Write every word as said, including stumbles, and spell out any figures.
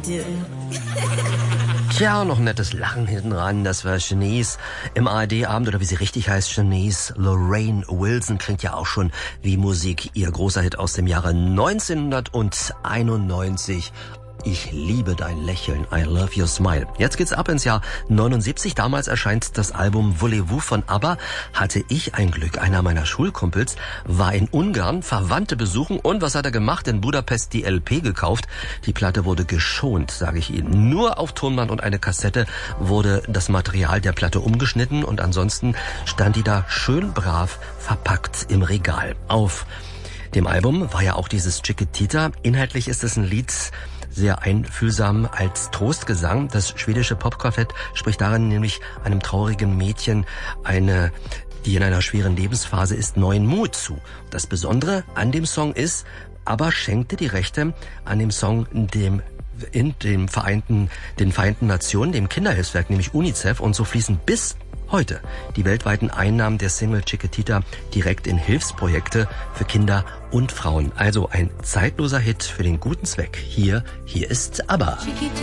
do. Tja, noch ein nettes Lachen hinten ran, das war Shanice im A R D-Abend, oder wie sie richtig heißt, Shanice Lorraine Wilson, klingt ja auch schon wie Musik, ihr großer Hit aus dem Jahre neunzehnhunderteinundneunzig. Ich liebe dein Lächeln, I love your smile. Jetzt geht's ab ins Jahr neunundsiebzig. Damals erscheint das Album Voulez-vous von ABBA. Hatte ich ein Glück. Einer meiner Schulkumpels war in Ungarn, Verwandte besuchen, und was hat er gemacht? In Budapest die L P gekauft. Die Platte wurde geschont, sage ich Ihnen. Nur auf Tonband und eine Kassette wurde das Material der Platte umgeschnitten, und ansonsten stand die da schön brav verpackt im Regal. Auf dem Album war ja auch dieses Chiquitita. Inhaltlich ist es ein Lied, sehr einfühlsam als Trostgesang. Das schwedische Popquartett spricht darin nämlich einem traurigen Mädchen, eine, die in einer schweren Lebensphase ist, neuen Mut zu. Das Besondere an dem Song ist, ABBA schenkte die Rechte an dem Song dem in dem Vereinten, den Vereinten Nationen, dem Kinderhilfswerk, nämlich UNICEF, und so fließen bis heute die weltweiten Einnahmen der Single Chiquitita direkt in Hilfsprojekte für Kinder und Frauen. Also ein zeitloser Hit für den guten Zweck. Hier, hier ist ABBA.